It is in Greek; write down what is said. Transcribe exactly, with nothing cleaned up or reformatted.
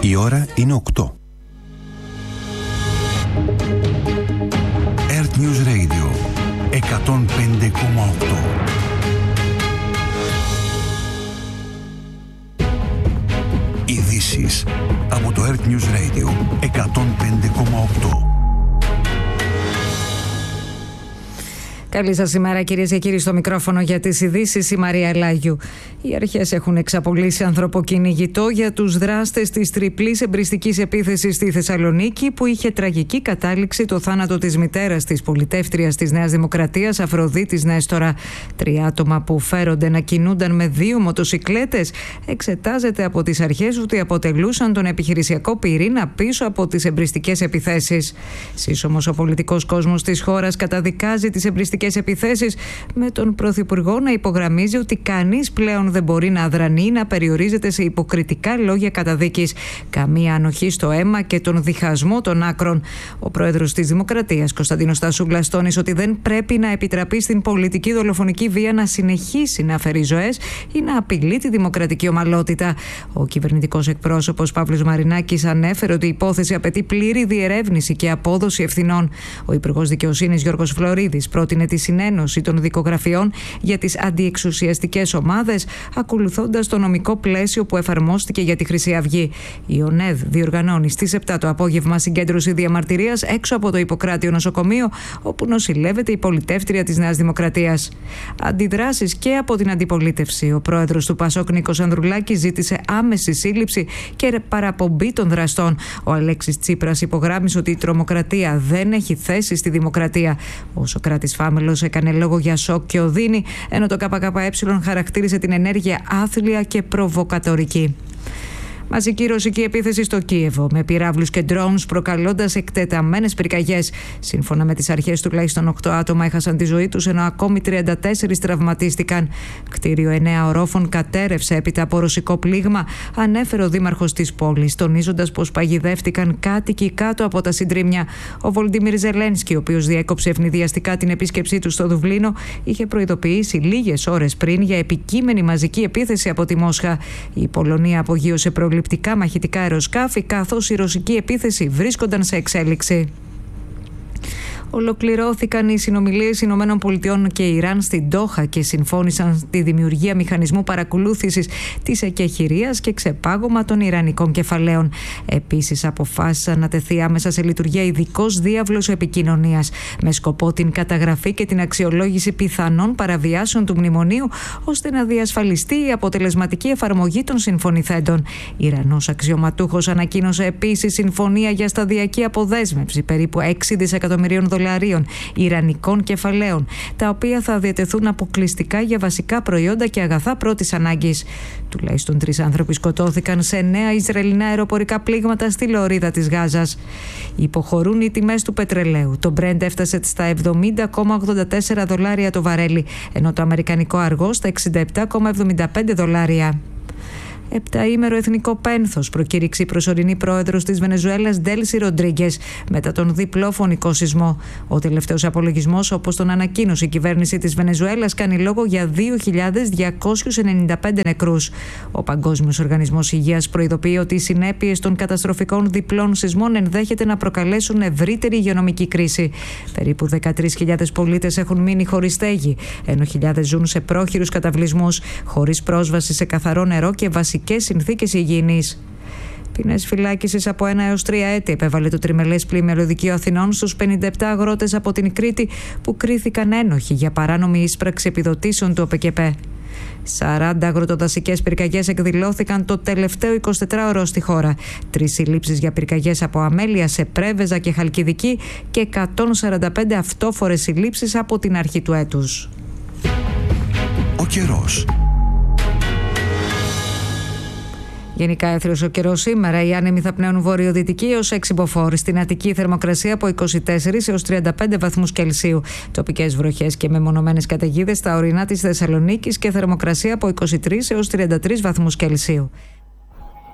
Η ώρα είναι οκτώ. Earth News Radio εκατόν πέντε κόμμα οκτώ. Ειδήσεις από το Earth News Radio εκατόν πέντε κόμμα οκτώ. Καλή σας ημέρα, κυρίες και κύριοι, στο μικρόφωνο για τις ειδήσεις η Μαρία Ελάγιου. Οι αρχές έχουν εξαπολύσει ανθρωποκυνηγητό για τους δράστες της τριπλής εμπριστικής επίθεσης στη Θεσσαλονίκη, που είχε τραγική κατάληξη το θάνατο της μητέρας της πολιτεύτριας της Νέας Δημοκρατίας, Αφροδίτης Νέστορα. Τρία άτομα που φέρονται να κινούνταν με δύο μοτοσικλέτες εξετάζεται από τις αρχές ότι αποτελούσαν τον επιχειρησιακό πυρήνα πίσω από τις εμπριστικές επιθέσεις. Σύσσωμος ο πολιτικός κόσμος της χώρας καταδικάζει τις εμπριστικές επιθέσεις, με τον Πρωθυπουργό να υπογραμμίζει ότι κανείς πλέον δεν μπορεί να αδρανεί ή να περιορίζεται σε υποκριτικά λόγια καταδίκης. Καμία ανοχή στο αίμα και τον διχασμό των άκρων. Ο πρόεδρος της Δημοκρατίας, Κωνσταντίνος Τασούλας, τόνισε ότι δεν πρέπει να επιτραπεί στην πολιτική δολοφονική βία να συνεχίσει να αφαιρεί ζωές ή να απειλεί τη δημοκρατική ομαλότητα. Ο κυβερνητικός εκπρόσωπος Παύλος Μαρινάκης ανέφερε ότι η υπόθεση απαιτεί πλήρη διερεύνηση και απόδοση ευθυνών. Ο Υπουργός Δικαιοσύνης Γιώργος Φλωρίδης πρότεινε τη συνένωση των δικογραφιών για τις αντιεξουσιαστικές ομάδες, ακολουθώντας το νομικό πλαίσιο που εφαρμόστηκε για τη Χρυσή Αυγή. Η ΟΝΕΔ διοργανώνει στις επτά το απόγευμα συγκέντρωση διαμαρτυρίας έξω από το Ιπποκράτειο νοσοκομείο, όπου νοσηλεύεται η πολιτεύτρια της Νέας Δημοκρατίας. Αντιδράσεις και από την αντιπολίτευση. Ο πρόεδρος του Πασόκ, Νίκος Ανδρουλάκης, ζήτησε άμεση σύλληψη και παραπομπή των δραστών. Ο Αλέξης Τσίπρας υπογράμμισε ότι η τρομοκρατία δεν έχει θέση στη δημοκρατία. Ο Σοκράτης Φάμελος έκανε λόγο για σοκ και οδύνη, ενώ το ΚΚΕ χαρακτήρισε την ενέργεια άθλια και προβοκατορική. Μαζική ρωσική επίθεση στο Κίεβο με πυράβλους και drones, προκαλώντας εκτεταμένες πυρκαγιές. Σύμφωνα με τις αρχές, τουλάχιστον οκτώ άτομα έχασαν τη ζωή τους, ενώ ακόμη τριάντα τέσσερα τραυματίστηκαν. Κτίριο εννέα ορόφων κατέρευσε έπειτα από ρωσικό πλήγμα, ανέφερε ο δήμαρχος της πόλης, τονίζοντας πως παγιδεύτηκαν κάτοικοι κάτω από τα συντρίμμια. Ο Βολντίμιρ Ζελένσκι, ο οποίος διέκοψε ευνηδιαστικά την επίσκεψή του στο Δουβλίνο, είχε προειδοποιήσει λίγες ώρες πριν για επικείμενη μαζική επίθεση από τη Μόσχα. Η Πολωνία απογείωσε προληπτικά μαχητικά αεροσκάφη, καθώς η ρωσική επίθεση βρίσκονταν σε εξέλιξη. Ολοκληρώθηκαν οι συνομιλίες Ηνωμένων Πολιτειών και Ιράν στην Ντόχα και συμφώνησαν τη δημιουργία μηχανισμού παρακολούθησης της εκεχηρίας και ξεπάγωμα των ιρανικών κεφαλαίων. Επίσης, αποφάσισαν να τεθεί άμεσα σε λειτουργία ειδικός διάβλος επικοινωνίας με σκοπό την καταγραφή και την αξιολόγηση πιθανών παραβιάσεων του μνημονίου, ώστε να διασφαλιστεί η αποτελεσματική εφαρμογή των συμφωνηθέντων. Ιρανός αξιωματούχος ανακοίνωσε επίσης συμφωνία για σταδιακή αποδέσμευση περίπου έξι δισεκατομμυρίων δολαρίων ιρανικών κεφαλαίων, τα οποία θα διατεθούν αποκλειστικά για βασικά προϊόντα και αγαθά πρώτης ανάγκης. Τουλάχιστον τρεις άνθρωποι σκοτώθηκαν σε νέα Ισραηλινά αεροπορικά πλήγματα στη λωρίδα της Γάζας. Υποχωρούν οι τιμές του πετρελαίου. Το Brent έφτασε στα εβδομήντα κόμμα ογδόντα τέσσερα δολάρια το βαρέλι, ενώ το αμερικανικό αργό στα εξήντα επτά κόμμα εβδομήντα πέντε δολάρια. Επταήμερο εθνικό πένθος προκήρυξε η προσωρινή πρόεδρος της Βενεζουέλας Ντέλσι Ροντρίγκες μετά τον διπλό φωνικό σεισμό. Ο τελευταίος απολογισμός, όπως τον ανακοίνωσε η κυβέρνηση της Βενεζουέλας, κάνει λόγο για δύο χιλιάδες διακόσιους ενενήντα πέντε νεκρούς. Ο Παγκόσμιος Οργανισμός Υγείας προειδοποιεί ότι οι συνέπειες των καταστροφικών διπλών σεισμών ενδέχεται να προκαλέσουν ευρύτερη υγειονομική κρίση. Περίπου δεκατρείς χιλιάδες πολίτες έχουν μείνει χωρίς στέγη, ενώ χιλιάδες ζουν σε πρόχειρους καταβλισμούς, χωρίς πρόσβαση σε καθαρό νερό και βασική και συνθήκες υγιεινής. Ποινές φυλάκισης από ένα έως τρία έτη επέβαλε το τριμελές πλημμυροδικείο Αθηνών στους πενήντα επτά αγρότες από την Κρήτη που κρίθηκαν ένοχοι για παράνομη ίσπραξη επιδοτήσεων του ΟΠΕΚΕΠΕ. σαράντα αγροτοδασικές πυρκαγιές εκδηλώθηκαν το τελευταίο εικοσιτετράωρο στη χώρα. Τρεις συλλήψεις για πυρκαγιές από αμέλεια σε Πρέβεζα και Χαλκιδική και εκατόν σαράντα πέντε αυτόφορες συλλήψεις από την αρχή του έτους. Ο καιρός. Γενικά έθριος ο καιρός σήμερα. Οι άνεμοι θα πνέουν βορειοδυτική έως έξι μποφόρ. Στην Αττική θερμοκρασία από είκοσι τέσσερα έως τριάντα πέντε βαθμούς Κελσίου. Τοπικές βροχές και μεμονωμένες καταιγίδες στα ορεινά της Θεσσαλονίκης και θερμοκρασία από είκοσι τρία έως τριάντα τρεις βαθμούς Κελσίου.